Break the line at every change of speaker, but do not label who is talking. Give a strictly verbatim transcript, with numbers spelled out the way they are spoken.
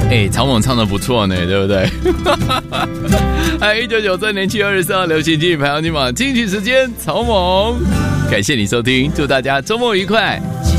哎，曹猛唱的不错呢，对不对？还有一九九三年七月二十四号流行金曲排行榜金曲时间，曹猛，感谢你收听，祝大家周末愉快。